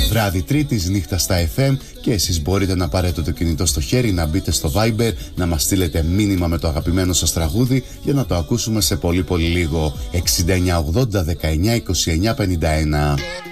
βράδυ Τρίτης, νύχτα στα FM, και εσείς μπορείτε να πάρετε το κινητό στο χέρι, να μπείτε στο Viber, να μας στείλετε μήνυμα με το αγαπημένο σας τραγούδι για να το ακούσουμε σε πολύ πολύ λίγο. 69 80 19 29 51.